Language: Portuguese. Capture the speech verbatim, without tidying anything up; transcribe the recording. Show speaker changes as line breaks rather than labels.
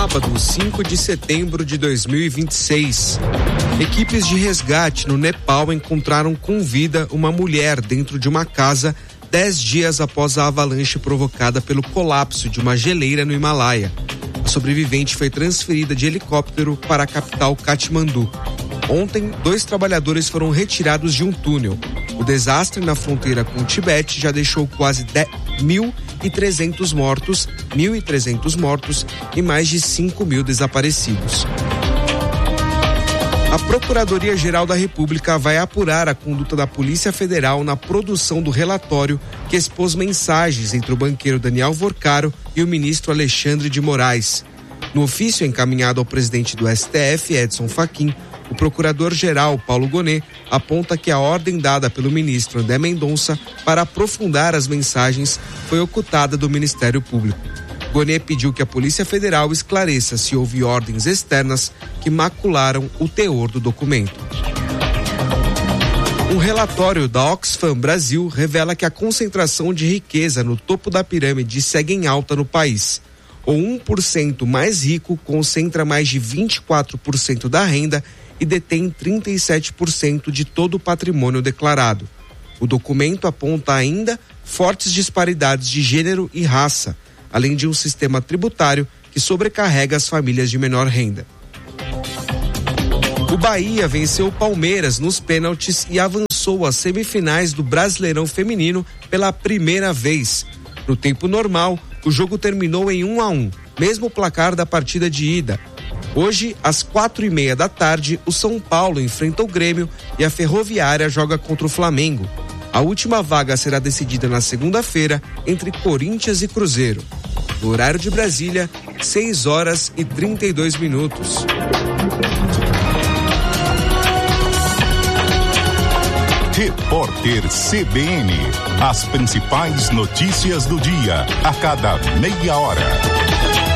sábado, cinco de setembro de dois mil e vinte e seis. Equipes de resgate no Nepal encontraram com vida uma mulher dentro de uma casa dez dias após a avalanche provocada pelo colapso de uma geleira no Himalaia. A sobrevivente foi transferida de helicóptero para a capital Katmandu. Ontem, dois trabalhadores foram retirados de um túnel. O desastre na fronteira com o Tibete já deixou quase mil e trezentos mortos, mil e trezentos mortos e mais de cinco mil desaparecidos. A Procuradoria-Geral da República vai apurar a conduta da Polícia Federal na produção do relatório que expôs mensagens entre o banqueiro Daniel Vorcaro e o ministro Alexandre de Moraes. No ofício encaminhado ao presidente do S T F, Edson Fachin, o procurador-geral Paulo Gonet aponta que a ordem dada pelo ministro André Mendonça para aprofundar as mensagens foi ocultada do Ministério Público. Gonet pediu que a Polícia Federal esclareça se houve ordens externas que macularam o teor do documento. Um relatório da Oxfam Brasil revela que a concentração de riqueza no topo da pirâmide segue em alta no país. O um por cento mais rico concentra mais de vinte e quatro por cento da renda e detém trinta e sete por cento de todo o patrimônio declarado. O documento aponta ainda fortes disparidades de gênero e raça, além de um sistema tributário que sobrecarrega as famílias de menor renda. O Bahia venceu o Palmeiras nos pênaltis e avançou às semifinais do Brasileirão Feminino pela primeira vez. No tempo normal, o jogo terminou em um a um, mesmo placar da partida de ida. Hoje, às quatro e meia da tarde, o São Paulo enfrenta o Grêmio e a Ferroviária joga contra o Flamengo. A última vaga será decidida na segunda-feira entre Corinthians e Cruzeiro. No horário de Brasília, seis horas e trinta e dois minutos.
Repórter C B N. As principais notícias do dia, a cada meia hora.